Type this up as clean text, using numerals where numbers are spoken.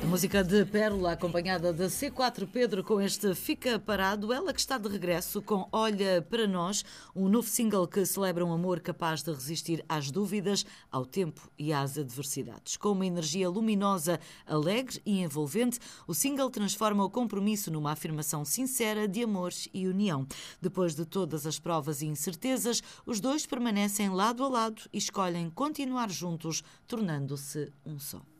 Música de Pérola, acompanhada de C4 Pedro com este Fica Parado, ela que está de regresso com Olha para Nós, um novo single que celebra um amor capaz de resistir às dúvidas, ao tempo e às adversidades. Com uma energia luminosa, alegre e envolvente, o single transforma o compromisso numa afirmação sincera de amor e união. Depois de todas as provas e incertezas, os dois permanecem lado a lado e escolhem continuar juntos, tornando-se um só.